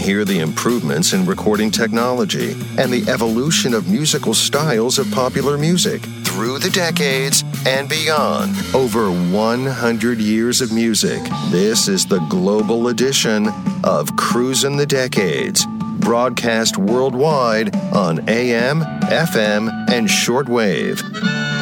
hear the improvements in recording technology and the evolution of musical styles of popular music through the decades and beyond. Over 100 years of music. This is the global edition of Cruisin' the Decades, broadcast worldwide on AM, FM, and shortwave.